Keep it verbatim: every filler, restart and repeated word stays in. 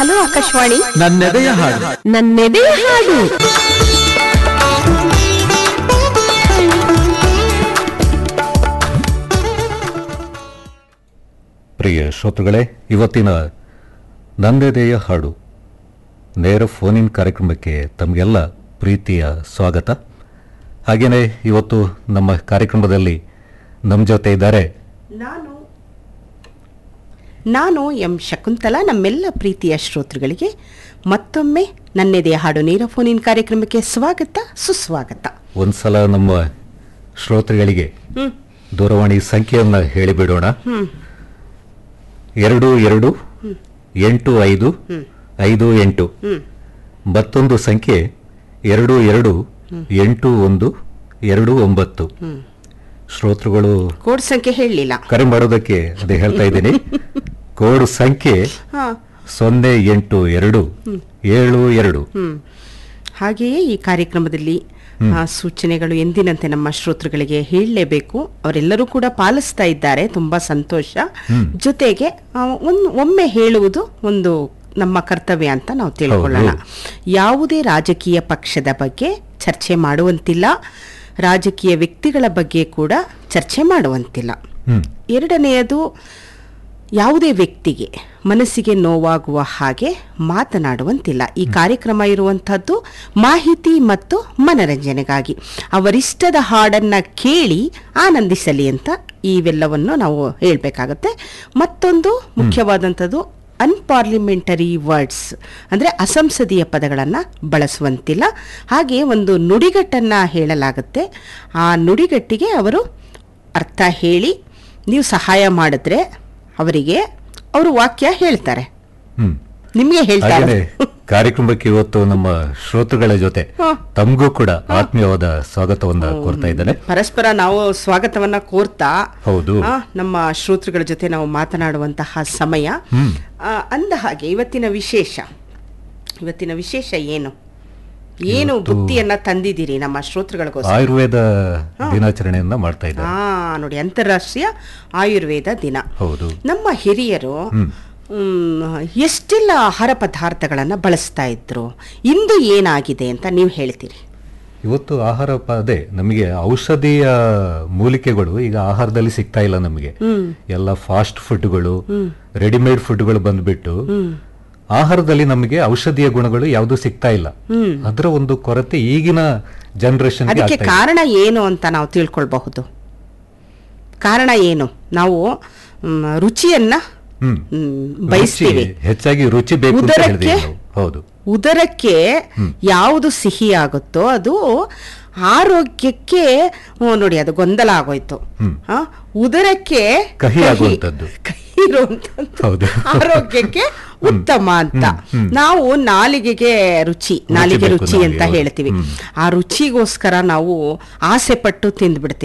Hello Akashvani. ನನ್ನೆದೆಯ ಹಾಡು. ನನ್ನೆದೆಯ ಹಾಡು. ಪ್ರಿಯ ಶ್ರೋತೃಗಳೇ, ಇವತ್ತಿನ ನನ್ನೆದೆಯ ಹಾಡು ನೇರ ಫೋನಿನ್ ಕಾರ್ಯಕ್ರಮಕ್ಕೆ ತಮಗೆಲ್ಲ ಪ್ರೀತಿಯ ಸ್ವಾಗತ. ಹಾಗೆಯೇ ಇವತ್ತು ನಮ್ಮ ಕಾರ್ಯಕ್ರಮದಲ್ಲಿ ನಮ್ಮ ಜೊತೆ ಇದ್ದಾರೆ ನಾನು ನಾನು ಎಂ ಶಕುಂತಲಾ. ನಮ್ಮೆಲ್ಲ ಪ್ರೀತಿಯ ಶ್ರೋತೃಗಳಿಗೆ ಮತ್ತೊಮ್ಮೆ ನನ್ನೆದೆಯ ಹಾಡು ನೇರ ಫೋನಿನ್ ಕಾರ್ಯಕ್ರಮಕ್ಕೆ ಸ್ವಾಗತ, ಸುಸ್ವಾಗತ. ಒಂದ್ಸಲ ನಮ್ಮ ಶ್ರೋತೃಗಳಿಗೆ ದೂರವಾಣಿ ಸಂಖ್ಯೆಯನ್ನು ಹೇಳಿಬಿಡೋಣ. ಎರಡು ಎರಡು ಎಂಟು ಐದು ಐದು ಎಂಟು. ಮತ್ತೊಂದು ಸಂಖ್ಯೆ ಎರಡು ಎರಡು ಎಂಟು ಒಂದು ಎರಡು ಒಂಬತ್ತು. ಶ್ರೋತೃಗಳು ಕೋಡ್ ಸಂಖ್ಯೆ ಹೇಳಲಿಲ್ಲ, ಕರೆ ಮಾಡೋದಕ್ಕೆ ಅದೇ ಹೇಳ್ತಾ ಇದ್ದೀನಿ. ಕೋಡ್ ಸಂಖ್ಯೆ ಸೊನ್ನೆ ಎಂಟು ಎರಡು ಏಳು ಎರಡು. ಹಾಗೆಯೇ ಈ ಕಾರ್ಯಕ್ರಮದಲ್ಲಿ ಸೂಚನೆಗಳು ಎಂದಿನಂತೆ ನಮ್ಮ ಶ್ರೋತೃಗಳಿಗೆ ಹೇಳಲೇಬೇಕು. ಅವರೆಲ್ಲರೂ ಕೂಡ ಪಾಲಿಸ್ತಾ ಇದ್ದಾರೆ, ತುಂಬಾ ಸಂತೋಷ. ಜೊತೆಗೆ ಒಂದು ಒಮ್ಮೆ ಹೇಳುವುದು ಒಂದು ನಮ್ಮ ಕರ್ತವ್ಯ ಅಂತ ನಾವು ತಿಳ್ಕೊಳ್ಳೋಣ. ಯಾವುದೇ ರಾಜಕೀಯ ಪಕ್ಷದ ಬಗ್ಗೆ ಚರ್ಚೆ ಮಾಡುವಂತಿಲ್ಲ, ರಾಜಕೀಯ ವ್ಯಕ್ತಿಗಳ ಬಗ್ಗೆ ಕೂಡ ಚರ್ಚೆ ಮಾಡುವಂತಿಲ್ಲ. ಎರಡನೆಯದು, ಯಾವುದೇ ವ್ಯಕ್ತಿಗೆ ಮನಸ್ಸಿಗೆ ನೋವಾಗುವ ಹಾಗೆ ಮಾತನಾಡುವಂತಿಲ್ಲ. ಈ ಕಾರ್ಯಕ್ರಮ ಇರುವಂತಹದ್ದು ಮಾಹಿತಿ ಮತ್ತು ಮನರಂಜನೆಗಾಗಿ. ಅವರಿಷ್ಟದ ಹಾಡನ್ನ ಕೇಳಿ ಆನಂದಿಸಲಿ ಅಂತ ಇವೆಲ್ಲವನ್ನು ನಾವು ಹೇಳಬೇಕಾಗತ್ತೆ. ಮತ್ತೊಂದು ಮುಖ್ಯವಾದಂಥದ್ದು, ಅನ್ಪಾರ್ಲಿಮೆಂಟರಿ ವರ್ಡ್ಸ್ ಅಂದರೆ ಅಸಂಸದೀಯ ಪದಗಳನ್ನು ಬಳಸುವಂತಿಲ್ಲ. ಹಾಗೆ ಒಂದು ನುಡಿಗಟ್ಟನ್ನು ಹೇಳಲಾಗುತ್ತೆ. ಆ ನುಡಿಗಟ್ಟಿಗೆ ಅವರು ಅರ್ಥ ಹೇಳಿ ನೀವು ಸಹಾಯ ಮಾಡಿದ್ರೆ ಅವರಿಗೆ ಅವರು ವಾಕ್ಯ ಹೇಳ್ತಾರೆ, ನಿಮಗೆ ಹೇಳ್ತಾರೆ. ಕಾರ್ಯಕ್ರಮಕ್ಕೆ ಇವತ್ತು ನಮ್ಮ ಶ್ರೋತೃಗಳ ಜೊತೆ ತಮಗೂ ಕೂಡ ಆತ್ಮೀಯವಾದ ಸ್ವಾಗತವನ್ನ ಕೋರ್ತಾ ಇದ್ದೇನೆ. ಪರಸ್ಪರ ನಾವು ಸ್ವಾಗತವನ್ನ ಕೋರ್ತಾ ಹೌದು ನಮ್ಮ ಶ್ರೋತೃಗಳ ಜೊತೆ ನಾವು ಮಾತನಾಡುವಂತಹ ಸಮಯ. ಅಂದ ಹಾಗೆ ಇವತ್ತಿನ ವಿಶೇಷ ಇವತ್ತಿನ ವಿಶೇಷ ಏನು ಏನು ಬುತ್ತಿಯನ್ನ ತಂದಿದ್ದೀರಿ ನಮ್ಮ ಶ್ರೋತೃಗಳಿಗೋಸ್ಕರ? ಆಯುರ್ವೇದ ದಿನಾಚರಣೆಯನ್ನ ಮಾಡ್ತಾ ಇದ್ದಾರೆ. ಹಾ ನೋಡಿ, ಅಂತಾರಾಷ್ಟ್ರೀಯ ಆಯುರ್ವೇದ ದಿನ. ಹೌದು. ನಮ್ಮ ಹಿರಿಯರು ಎಷ್ಟೆಲ್ಲ ಆಹಾರ ಪದಾರ್ಥಗಳನ್ನ ಬಳಸ್ತಾ ಇದ್ರು, ಇಂದು ಏನಾಗಿದೆ ಅಂತ ನೀವು ಹೇಳ್ತೀರಿ? ಇವತ್ತು ಆಹಾರ ಅದೇ ನಮಗೆ ಔಷಧೀಯ ಮೂಲಿಕೆಗಳು ಈಗ ಆಹಾರದಲ್ಲಿ ಸಿಗ್ತಾ ಇಲ್ಲ. ನಮಗೆ ಎಲ್ಲ ಫಾಸ್ಟ್ ಫುಡ್ಗಳು, ರೆಡಿಮೇಡ್ ಫುಡ್ಗಳು ಬಂದ್ಬಿಟ್ಟು ಆಹಾರದಲ್ಲಿ ನಮಗೆ ಔಷಧೀಯ ಗುಣಗಳು ಯಾವುದು ಸಿಗ್ತಾ ಇಲ್ಲ. ಅದರ ಒಂದು ಕೊರತೆ ಈಗಿನ ಜನರೇಷನ್. ಅದಕ್ಕೆ ಕಾರಣ ಏನು ಅಂತ ನಾವು ತಿಳ್ಕೊಳ್ಬಹುದು. ಕಾರಣ ಏನು? ನಾವು ರುಚಿಯನ್ನ ಬಯಸ್ತೀವಿ, ಹೆಚ್ಚಾಗಿ ರುಚಿ ಬೇಕು. ಹೌದು, ಉದರಕ್ಕೆ ಯಾವುದು ಸಿಹಿ ಆಗುತ್ತೋ ಅದು ಆರೋಗ್ಯಕ್ಕೆ ನೋಡಿ ಅದು ಗೊಂದಲ ಆಗೋಯ್ತು. ಉದರಕ್ಕೆ ಕಹಿ ಆಗುವಂಥದ್ದು, ಕಹಿ ಇರುವಂತದ್ದು ಆರೋಗ್ಯಕ್ಕೆ ಉತ್ತಮ ಅಂತ. ನಾವು ನಾಲಿಗೆಗೆ ರುಚಿ, ನಾಲಿಗೆ ರುಚಿ ಅಂತ ಹೇಳ್ತೀವಿ. ಆ ರುಚಿಗೋಸ್ಕರ ನಾವು ಆಸೆ ಪಟ್ಟು ತಿಂದ್ಬಿಡ್ತೀವಿ.